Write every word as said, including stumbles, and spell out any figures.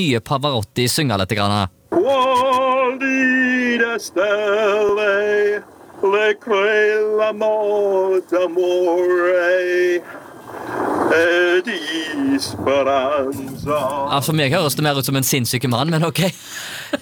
nye Pavarotti synge litt grann. Qual di stelle le quella morta amore ed speranza. Ja, for meg høres det mer ut som en sinnssyke mann, men ok.